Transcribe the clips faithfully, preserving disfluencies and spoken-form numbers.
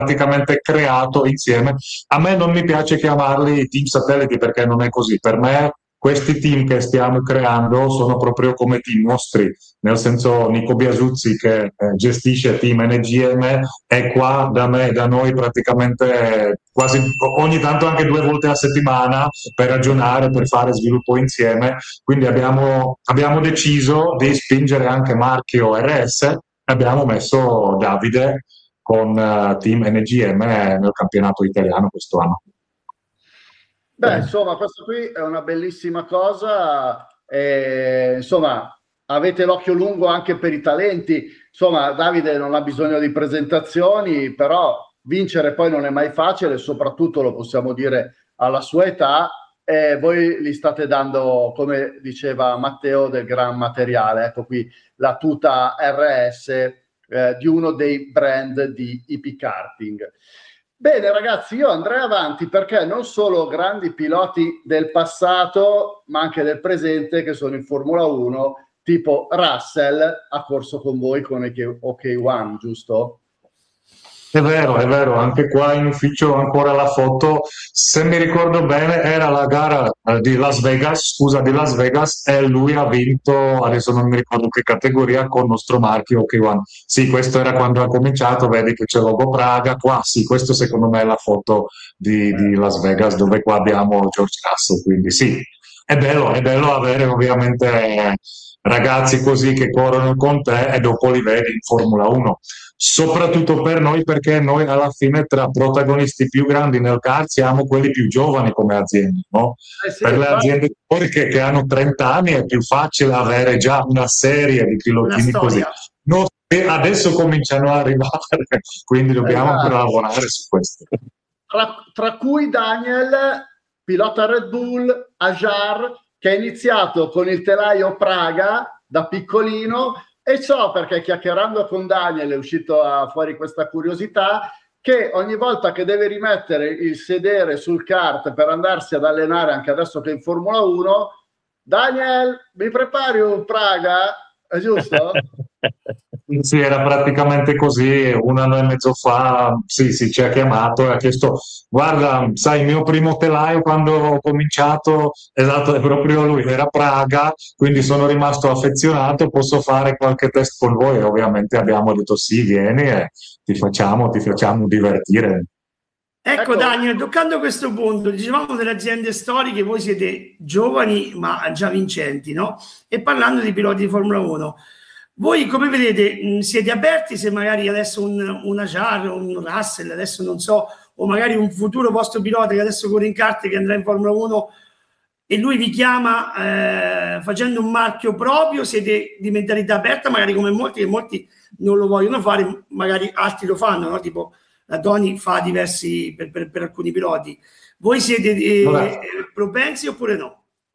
praticamente creato insieme. A me non mi piace chiamarli team satelliti perché non è così. Per me questi team che stiamo creando sono proprio come team nostri, nel senso Nico Biasuzzi che eh, gestisce Team N G M è qua da me, da noi praticamente quasi ogni tanto anche due volte a settimana per ragionare, per fare sviluppo insieme, quindi abbiamo, abbiamo deciso di spingere anche marchio R S e abbiamo messo Davide con uh, Team N G M nel campionato italiano questo anno. Beh, insomma, questo qui è una bellissima cosa, eh, insomma, avete l'occhio lungo anche per i talenti, insomma, Davide non ha bisogno di presentazioni, però vincere poi non è mai facile, soprattutto lo possiamo dire alla sua età, e voi gli state dando, come diceva Matteo, del gran materiale. Ecco qui la tuta R S eh, di uno dei brand di I P Karting. Bene ragazzi, io andrei avanti perché non solo grandi piloti del passato, ma anche del presente che sono in Formula uno, tipo Russell, ha corso con voi con O K uno, giusto? È vero, è vero, anche qua in ufficio ancora la foto, se mi ricordo bene era la gara eh, di Las Vegas, scusa, di Las Vegas e lui ha vinto, adesso non mi ricordo che categoria, con il nostro marchio O K uno. Sì, questo era quando ha cominciato, vedi che c'è il logo Praga, qua sì, questo secondo me è la foto di, di Las Vegas dove qua abbiamo George Russell, quindi sì, è bello, è bello avere ovviamente eh, ragazzi così che corrono con te e dopo li vedi in Formula uno. Soprattutto per noi perché noi alla fine tra protagonisti più grandi nel kart siamo quelli più giovani come aziende, no? Eh sì, Per le infatti, aziende storiche che hanno trenta anni è più facile avere già una serie di una pilotini così. storia. No, e adesso cominciano a arrivare, quindi dobbiamo esatto. ancora lavorare su questo. Tra, tra cui Daniel, pilota Red Bull, Ajar, che ha iniziato con il telaio Praga da piccolino. E ciò perché chiacchierando con Daniel è uscito a, fuori questa curiosità che ogni volta che deve rimettere il sedere sul kart per andarsi ad allenare, anche adesso che è in Formula uno, Daniel, mi prepari un Praga? È giusto? Sì, era praticamente così, un anno e mezzo fa, sì, sì, ci ha chiamato e ha chiesto, guarda, sai, il mio primo telaio quando ho cominciato, esatto, è proprio lui, era Praga, quindi sono rimasto affezionato, posso fare qualche test con voi? E ovviamente abbiamo detto sì, vieni e ti facciamo, ti facciamo divertire. Ecco, Ecco. Daniel, toccando questo punto, dicevamo delle aziende storiche, voi siete giovani ma già vincenti, no? E parlando di piloti di Formula uno, voi come vedete, mh, siete aperti se magari adesso un, un Ajar, un Russell, adesso non so, o magari un futuro vostro pilota che adesso corre in kart che andrà in Formula uno e lui vi chiama eh, facendo un marchio proprio, siete di mentalità aperta, magari come molti, che molti non lo vogliono fare, magari altri lo fanno, no? Tipo la Tony fa diversi per, per, per alcuni piloti. Voi siete eh, Allora, propensi oppure no?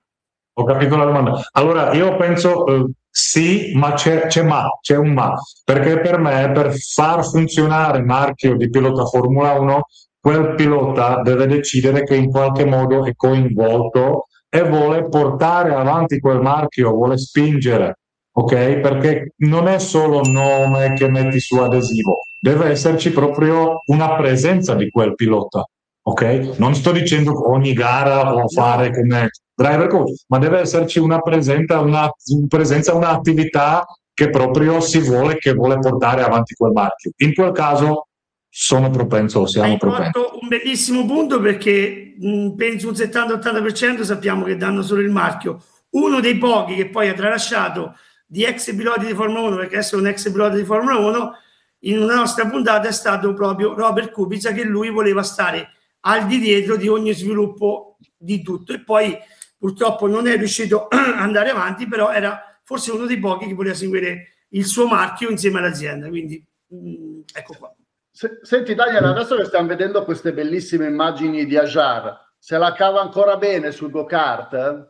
ho capito la domanda. Allora, io penso eh, sì, ma c'è, c'è ma, c'è un ma, perché per me, per far funzionare il marchio di pilota Formula uno, quel pilota deve decidere che in qualche modo è coinvolto e vuole portare avanti quel marchio, vuole spingere, ok? Perché non è solo nome che metti su adesivo, deve esserci proprio una presenza di quel pilota. Ok? Non sto dicendo che ogni gara può fare come driver coach, ma deve esserci una presenza, una presenza, un'attività che proprio si vuole, che vuole portare avanti quel marchio. In quel caso sono propenso, siamo Hai propensi. fatto un bellissimo punto perché mh, penso un settanta ottanta per cento sappiamo che danno solo il marchio. Uno dei pochi che poi ha tralasciato di ex piloti di Formula uno, perché adesso è un ex pilota di Formula uno, in una nostra puntata è stato proprio Robert Kubica, che lui voleva stare al di dietro di ogni sviluppo di tutto e poi purtroppo non è riuscito ad andare avanti, però era forse uno dei pochi che voleva seguire il suo marchio insieme all'azienda, quindi mh, ecco qua. Senti Daniel, adesso che stiamo vedendo queste bellissime immagini di Ajar, se la cava ancora bene sul go-kart?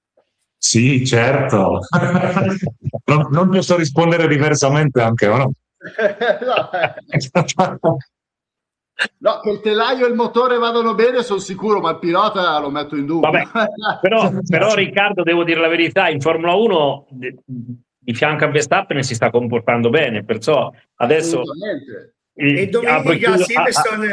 Sì, certo. non, non posso rispondere diversamente anche, o no? no, eh. No, che il telaio e il motore vadano bene sono sicuro, ma il pilota lo metto in dubbio. Vabbè, però, però Riccardo, devo dire la verità, in Formula uno di fianco a Verstappen si sta comportando bene, perciò adesso E domenica Silverstone